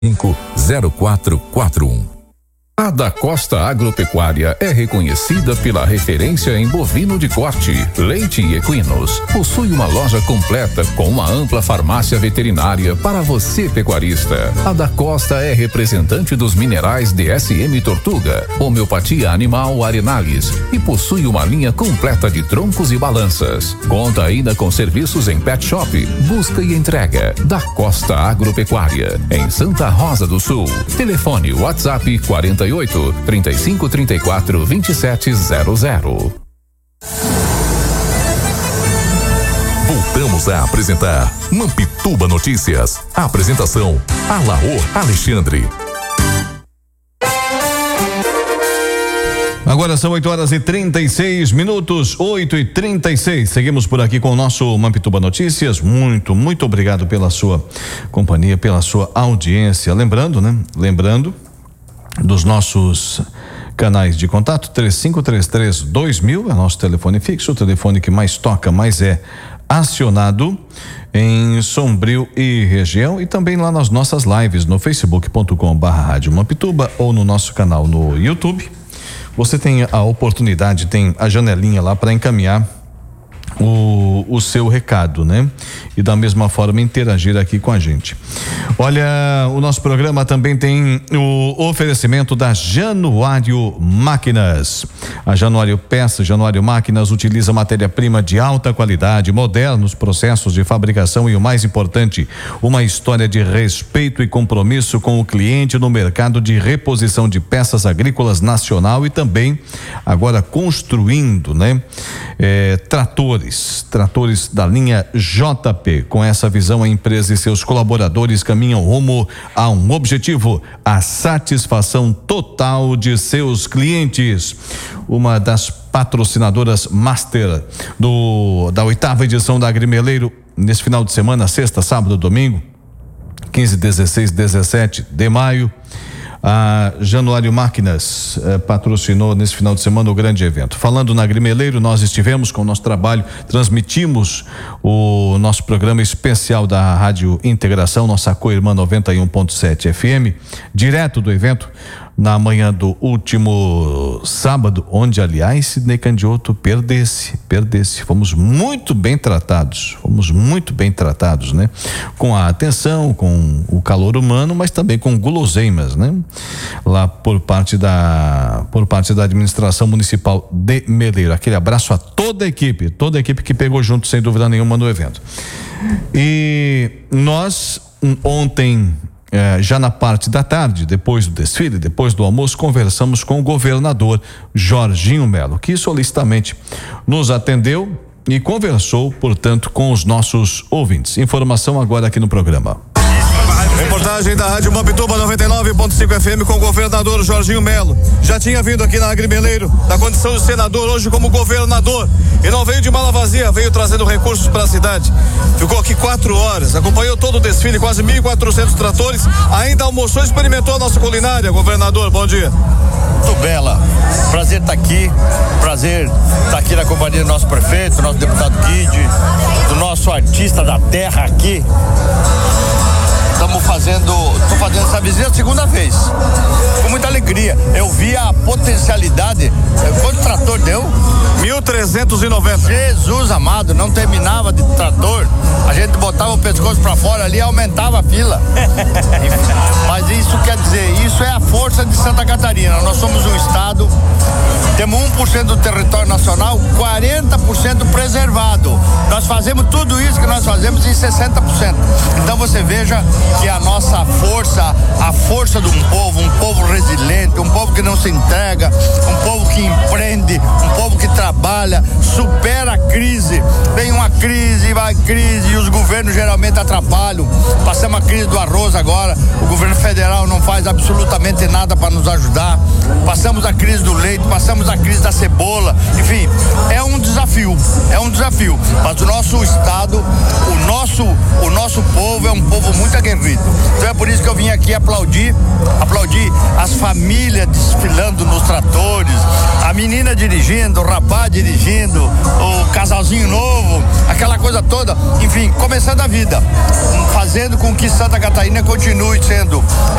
0541. A Da Costa Agropecuária é reconhecida pela referência em bovino de corte, leite e equinos. Possui uma loja completa com uma ampla farmácia veterinária para você pecuarista. A Da Costa é representante dos minerais DSM Tortuga, homeopatia animal Arenales e possui uma linha completa de troncos e balanças. Conta ainda com serviços em pet shop, busca e entrega. Da Costa Agropecuária, em Santa Rosa do Sul. Telefone WhatsApp 48 3534 2700. Voltamos a apresentar Mampituba Notícias. A apresentação: Alaor Alexandre. Agora são 8h36, 8h36. Seguimos por aqui com o nosso Mampituba Notícias. Muito obrigado pela sua companhia, pela sua audiência. Lembrando dos nossos canais de contato, 3533-2000 é nosso telefone fixo, o telefone que mais toca, mais é acionado em Sombrio e região, e também lá nas nossas lives no facebook.com/Rádio Mampituba ou no nosso canal no YouTube. Você tem a oportunidade, tem a janelinha lá para encaminhar o seu recado, né? E da mesma forma interagir aqui com a gente. Olha, o nosso programa também tem o oferecimento da Januário Máquinas. A Januário Peças, Januário Máquinas utiliza matéria-prima de alta qualidade, modernos processos de fabricação e, o mais importante, uma história de respeito e compromisso com o cliente no mercado de reposição de peças agrícolas nacional, e também agora construindo, né? Tratores da linha JP. Com essa visão, a empresa e seus colaboradores caminham rumo a um objetivo: a satisfação total de seus clientes. Uma das patrocinadoras master da 8ª edição da Agrimeleiro, nesse final de semana, sexta, sábado, domingo, 15, 16, 17 de maio. A Januário Máquinas patrocinou nesse final de semana o grande evento. Falando na Agrimeleiro, nós estivemos com o nosso trabalho, transmitimos o nosso programa especial da Rádio Integração, nossa co-irmã 91.7 FM, direto do evento, na manhã do último sábado, onde, aliás, Sidney Candioto perdesse. Fomos muito bem tratados, né? Com a atenção, com o calor humano, mas também com guloseimas, né? Lá por parte da administração municipal de Meleiro. Aquele abraço a toda a equipe que pegou junto, sem dúvida nenhuma, no evento. E nós, ontem, já na parte da tarde, depois do desfile, depois do almoço, conversamos com o governador Jorginho Melo, que solicitamente nos atendeu e conversou, portanto, com os nossos ouvintes. Informação agora aqui no programa. Reportagem da Rádio Mampituba 99.5 FM com o governador Jorginho Melo. Já tinha vindo aqui na Agrimeleiro, na condição de senador, hoje como governador. E não veio de mala vazia, veio trazendo recursos para a cidade. Ficou aqui 4 horas, acompanhou todo o desfile, quase 1.400 tratores. Ainda almoçou e experimentou a nossa culinária. Governador, bom dia. Muito bela. Prazer estar aqui. Prazer estar aqui na companhia do nosso prefeito, do nosso deputado Kid, do nosso artista da terra aqui. Tô fazendo essa visita a segunda vez, com muita alegria. Eu vi a potencialidade. Quanto trator deu? 1.390. Jesus amado, não terminava de trator. A gente botava o pescoço pra fora ali e aumentava a fila. Mas isso quer dizer, isso é a força de Santa Catarina. Nós somos um estado, temos 1% do território nacional, 40% preservado. Nós fazemos tudo isso que nós fazemos em 60%. Então você veja que a nossa força, a força de um povo resiliente, um povo que não se entrega, um povo que empreende, um povo que trabalha, supera a crise. Vem uma crise, vai crise, e os governos geralmente atrapalham. Passamos a crise do arroz agora, o governo federal não não faz absolutamente nada para nos ajudar. Passamos a crise do leite, passamos a crise da cebola, enfim, é um desafio. Mas o nosso estado, o nosso povo é um povo muito aguerrido. Então é por isso que eu vim aqui aplaudir as famílias desfilando nos tratores, a menina dirigindo, o rapaz dirigindo, o casalzinho novo, aquela coisa toda, enfim, começando a vida, fazendo com que Santa Catarina continue sendo